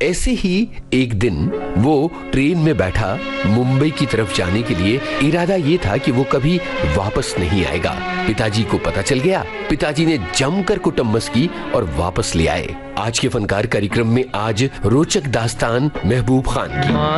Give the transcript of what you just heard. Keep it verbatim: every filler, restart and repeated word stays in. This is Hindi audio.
ऐसे ही एक दिन वो ट्रेन में बैठा मुंबई की तरफ जाने के लिए। इरादा ये था कि वो कभी वापस नहीं आएगा। पिताजी को पता चल गया। पिताजी ने जमकर कुटुम्बस की और वापस ले आए। आज के फनकार कार्यक्रम में आज रोचक दास्तान महबूब खान की।